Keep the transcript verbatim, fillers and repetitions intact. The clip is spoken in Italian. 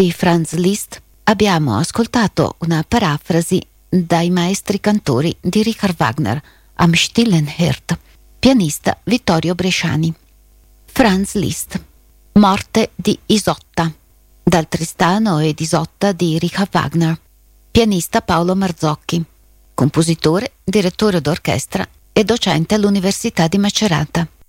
di Franz Liszt abbiamo ascoltato una parafrasi dai maestri cantori di Richard Wagner, Am stillen Herd, pianista Vittorio Bresciani. Franz Liszt, Morte di Isotta, dal Tristano ed Isotta di Richard Wagner, pianista Paolo Marzocchi, compositore, direttore d'orchestra e docente all'Università di Macerata.